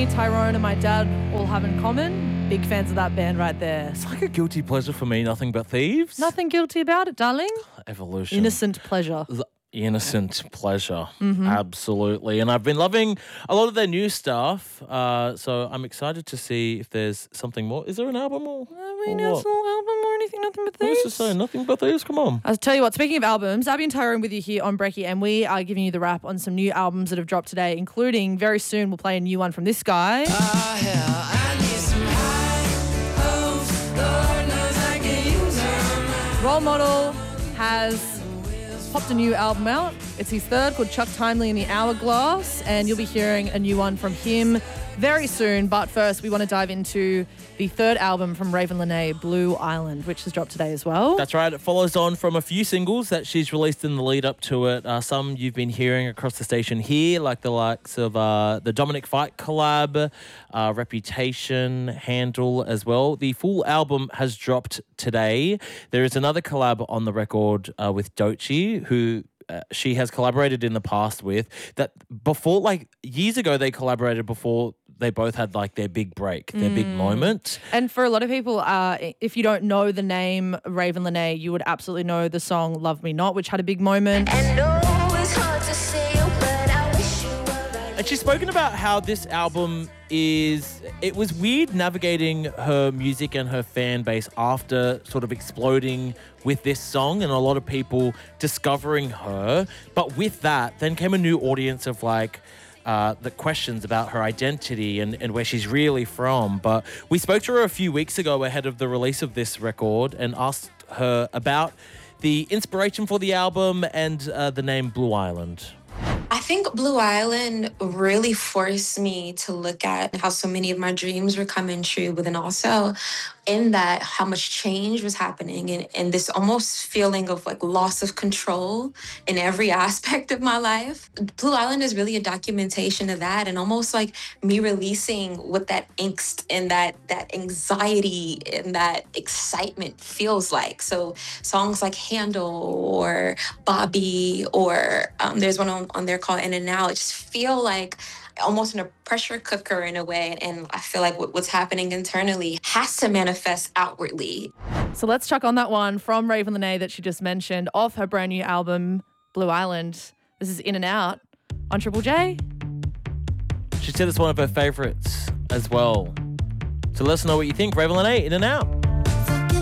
Tyrone and my dad all have in common. Big fans of that band right there. It's like a guilty pleasure for me, Nothing But Thieves. Nothing guilty about it, darling. Evolution. Innocent pleasure. Innocent pleasure. Absolutely. And I've been loving a lot of their new stuff. So I'm excited to see if there's something more. Is there an album or It's no album or anything, Nothing But I was Thieves. just saying, Nothing But Thieves, come on. I'll tell you what, speaking of albums, Abby and Tyrone with you here on Brekkie, and we are giving you the wrap on some new albums that have dropped today, including very soon we'll play a new one from this guy. Role Model has popped a new album out. It's his third, called Chuck Timely and the Hourglass, and you'll be hearing a new one from him very soon. But first, we want to dive into the third album from Raven Lenae, Blue Island, which has dropped today as well. That's right. It follows on from a few singles that she's released in the lead up to it. Some you've been hearing across the station here, like the likes of the Dominic Fike collab, Reputation, Handle as well. The full album has dropped today. There is another collab on the record with Doechii, who she has collaborated in the past with. That before, like years ago, they collaborated before they both had like their big break, their big moment. And for a lot of people, if you don't know the name Raven Lenae, you would absolutely know the song Love Me Not, which had a big moment. And she's spoken about how this album it was weird navigating her music and her fan base after sort of exploding with this song and a lot of people discovering her. But with that, then came a new audience of like, the questions about her identity and where she's really from. But we spoke to her a few weeks ago ahead of the release of this record and asked her about the inspiration for the album and the name Blue Island. I think Blue Island really forced me to look at how so many of my dreams were coming true, but then also in that how much change was happening and this almost feeling of like loss of control in every aspect of my life. Blue Island is really a documentation of that and almost like me releasing what that angst and that anxiety and that excitement feels like. So songs like Handle or Bobby or there's one on there called In and Out. Just feel like almost in a pressure cooker in a way. And I feel like what's happening internally has to manifest outwardly. So let's chuck on that one from Raven Lenae that she just mentioned off her brand new album, Blue Island. This is In and Out on Triple J. She said it's one of her favourites as well. So let us know what you think. Raven Lenae, In and Out.